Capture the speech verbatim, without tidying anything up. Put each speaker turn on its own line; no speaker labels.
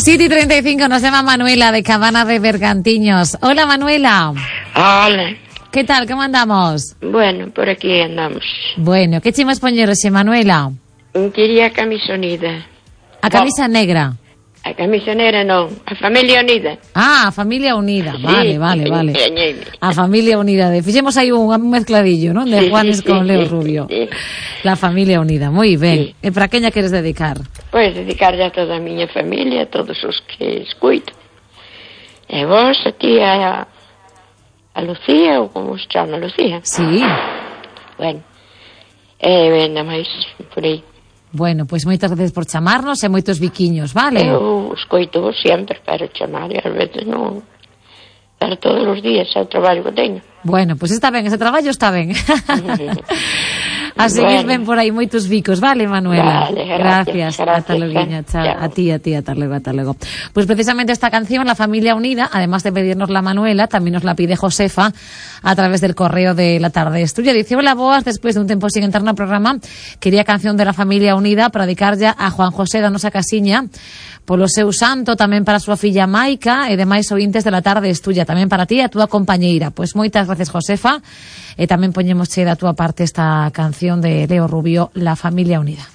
siete y treinta y cinco nos llama Manuela de Cabana de Bergantiños. Hola, Manuela.
Hola.
¿Qué tal? ¿Cómo andamos?
Bueno, por aquí andamos.
Bueno, ¿qué chimas poñeros, Manuela?
Quería a camisa unida.
A camisa negra.
A camisa negra non, a familia unida.
Ah, a familia unida, vale,
Sí,
vale, vale.
sí.
A familia unida, de, fixemos aí un, un mezcladillo, non? De
Sí,
Juanes
sí,
con
sí,
Leo
sí,
Rubio.
sí.
La familia unida, moi ben.
Sí.
E para queña queres dedicar?
Pois dedicarlle a toda a miña familia, a todos os que escuito. E vos, a ti, a, a Lucía, ou como se chama, Lucía?
Sí.
Bueno, e venda máis por aí.
Bueno, pois moitas gracias por chamarnos e moitos biquiños, vale?
Eu escoito vos sempre para chamar e ás veces non dar todos os días ao traballo que teño.
Bueno, pois está ben, ese traballo está ben. A seguir
Bueno.
ven por aí moitos bicos, vale, Manuela?
Vale, gracias,
Gracias, hasta
gracias,
luego,
eh.
chao.
Chao.
A ti, a ti, hasta luego, hasta luego. Pues precisamente esta canción, La Familia Unida, además de pedirnos la Manuela, también nos la pide Josefa a través del correo de La Tarde Estudia. Dice, hola, boas, despois de un tempo sin entrar no programa, quería canción de La Familia Unida para dedicar ya a Juan José da nosa casiña, polo seu santo, tamén para a súa filla Maica e demais ointes de La Tarde Estudia, tamén para ti e a túa compañeira. Pois moitas gracias, Josefa, e tamén poñemos che da túa parte esta canción de Leo Rubio, La Familia Unida.